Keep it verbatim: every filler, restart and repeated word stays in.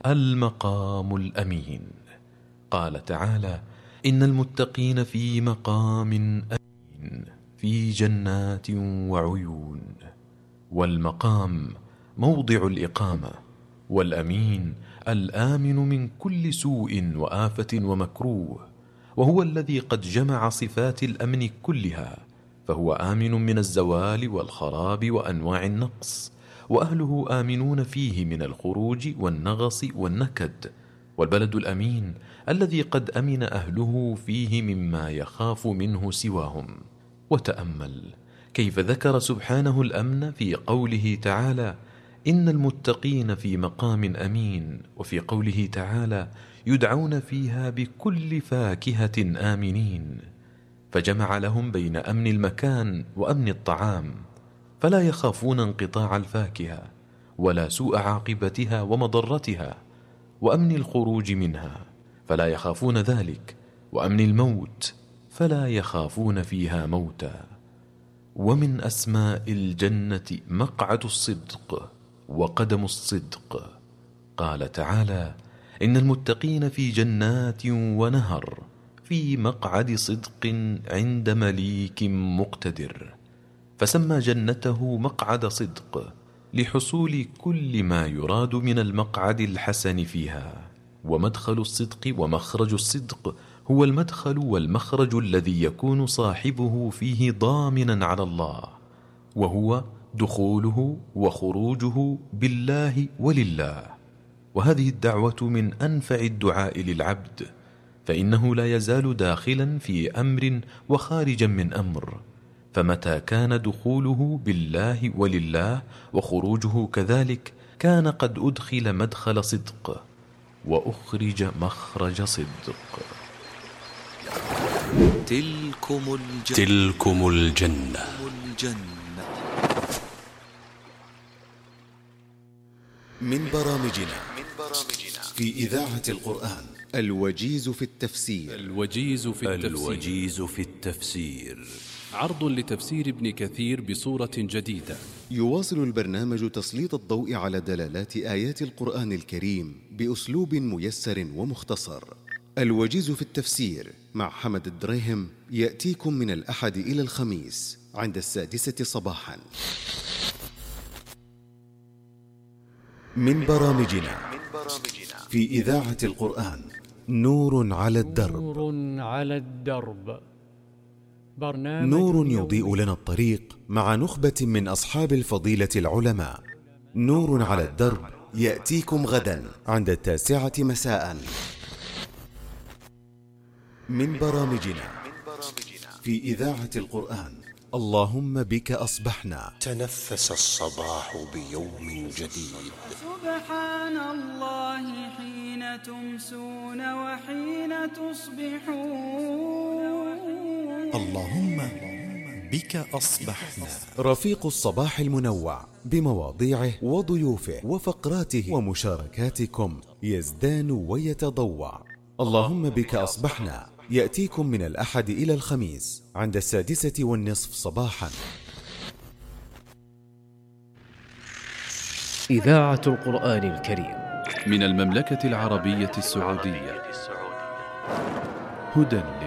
المقام الأمين. قال تعالى: إن المتقين في مقام أمين في جنات وعيون. والمقام موضع الإقامة، والأمين الآمن من كل سوء وآفة ومكروه، وهو الذي قد جمع صفات الأمن كلها، فهو آمن من الزوال والخراب وأنواع النقص، وأهله آمنون فيه من الخروج والنغص والنكد. والبلد الأمين الذي قد أمن أهله فيه مما يخاف منه سواهم. وتأمل كيف ذكر سبحانه الأمن في قوله تعالى: إن المتقين في مقام أمين، وفي قوله تعالى: يدعون فيها بكل فاكهة آمنين، فجمع لهم بين أمن المكان وأمن الطعام، فلا يخافون انقطاع الفاكهة ولا سوء عاقبتها ومضرتها، وأمن الخروج منها فلا يخافون ذلك، وأمن الموت فلا يخافون فيها موتا. ومن أسماء الجنة مقعد الصدق وقدم الصدق. قال تعالى: إن المتقين في جنات ونهر في مقعد صدق عند مليك مقتدر. فسمى جنته مقعد صدق لحصول كل ما يراد من المقعد الحسن فيها. ومدخل الصدق ومخرج الصدق هو المدخل والمخرج الذي يكون صاحبه فيه ضامنا على الله، وهو دخوله وخروجه بالله ولله. وهذه الدعوة من أنفع الدعاء للعبد، فإنه لا يزال داخلا في أمر وخارجا من أمر، فمتى كان دخوله بالله ولله وخروجه كذلك، كان قد أدخل مدخل صدق وأخرج مخرج صدق. تلكم الجنة, تلكم الجنة. من برامجنا في إذاعة القرآن الوجيز في التفسير. الوجيز في التفسير, الوجيز في التفسير. عرض لتفسير ابن كثير بصورة جديدة. يواصل البرنامج تسليط الضوء على دلالات آيات القرآن الكريم بأسلوب ميسر ومختصر. الوجيز في التفسير مع حمد الدريهم يأتيكم من الأحد إلى الخميس عند السادسة صباحا. من برامجنا في إذاعة القرآن نور على الدرب. نور على الدرب، برنامج نور يضيء لنا الطريق مع نخبة من أصحاب الفضيلة العلماء. نور على الدرب يأتيكم غدا عند التاسعة مساء. من برامجنا في إذاعة القرآن اللهم بك أصبحنا. تنفس الصباح بيوم جديد. سبحان الله حين تمسون وحين تصبحون. اللهم بك أصبحنا. رفيق الصباح المنوع بمواضيعه وضيوفه وفقراته ومشاركاتكم يزدان ويتضوع. اللهم بك أصبحنا يأتيكم من الأحد إلى الخميس عند السادسة والنصف صباحا. إذاعة القرآن الكريم من المملكة العربية السعودية. هدى